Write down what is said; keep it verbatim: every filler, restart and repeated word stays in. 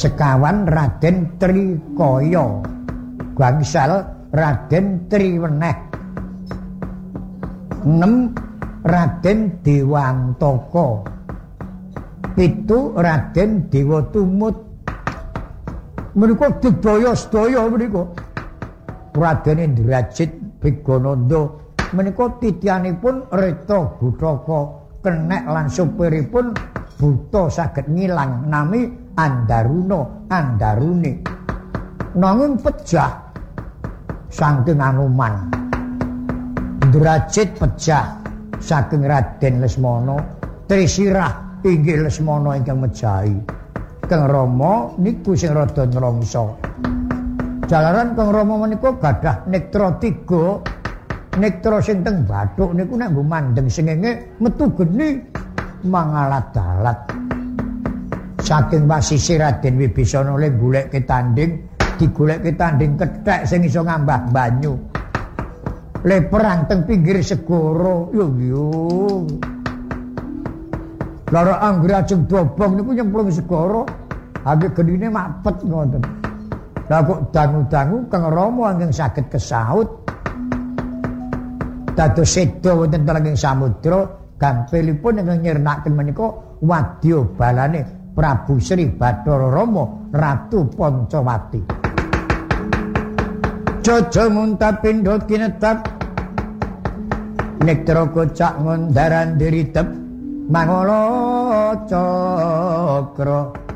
Sekawan Raden Trikaya, gangsal Raden Triweneh, enem Raden Dewantaka, pitu Raden Dewatumut. Menika digdaya sedaya menika. Raden Indrajit Begananda menika titianipun Reta Buthaka kenek lan supiripun buta saged ngilang nami Andaruna Andarune. Nanging pejah saking Anoman. Indrajit pejah saking Raden Lesmana, Trisirah inggih Lesmana ingkang mejahi. Kang Rama niku sing rada nrongsa. Jalaran Kang Rama menika gadah nektra tiga. Nektra sing teng bathuk niku nek nggo mandeng sengenge metu geni mangalat-alat. Saking wasisi Raden Wibisana le goleke tanding, digoleke tanding kethek sing iso ngambah banyu. Le perang teng pinggir segara, yo yo. Lara anggere ajeng dobong niku nyemplung segara, agek genine mapet ngoten. Lah kok dangu-dangu Kang Rama ingkang saged kesaut dados seda wonten tenging samudra, gampilipun ingkang nyirnaken menika wadya balane Prabu Sri Bathara Rama Ratu Pancawati. Jaja muntapindha kinetap nektra kocak ngondaran diritep mangala cakra